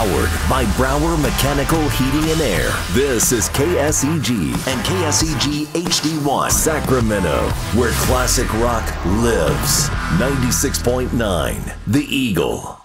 Powered by Brower Mechanical Heating and Air. This is KSEG and KSEG HD1 Sacramento, where classic rock lives. 96.9 The Eagle.